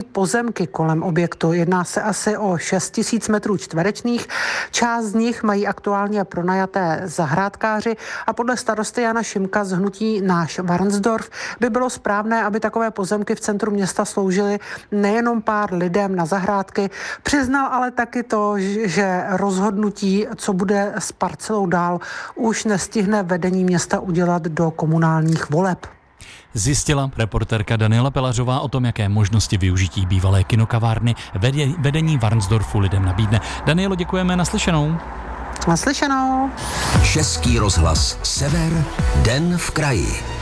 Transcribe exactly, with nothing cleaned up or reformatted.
pozemky kolem objektu. Jedná se asi o šest tisíc metrů čtverečných. Část z nich mají aktuálně pronajaté zahrádkáři a podle starosty Jana Šimka z hnutí Náš Varnsdorf by bylo správné, aby takové pozemky v centru města sloužily nejenom pár lidem na zahrádky. Přiznal ale taky to, že rozhodnutí, co bude s parcelou dál, už nestihne vedení města udělat do komunálních voleb. Zjistila reportérka Daniela Pelařová o tom, jaké možnosti využití bývalé kinokavárny vedení Varnsdorfu lidem nabídne. Danielo, děkujeme, naslyšenou. Naslyšenou. Český rozhlas Sever, den v kraji.